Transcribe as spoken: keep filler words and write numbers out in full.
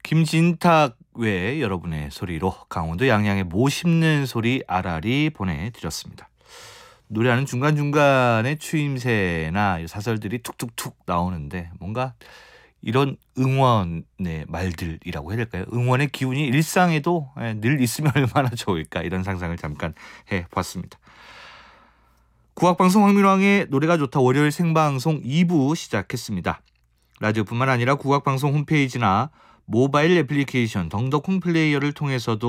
김진탁 외 여러분의 소리로 강원도 양양의 모 씹는 소리 알알이 보내드렸습니다. 노래하는 중간중간에 추임새나 사설들이 툭툭툭 나오는데 뭔가 이런 응원의 말들이라고 해야 될까요? 응원의 기운이 일상에도 늘 있으면 얼마나 좋을까, 이런 상상을 잠깐 해봤습니다. 국악방송 황민왕의 노래가 좋다 월요일 생방송 이 부 시작했습니다. 라디오뿐만 아니라 국악방송 홈페이지나 모바일 애플리케이션 덩덕콩 플레이어를 통해서도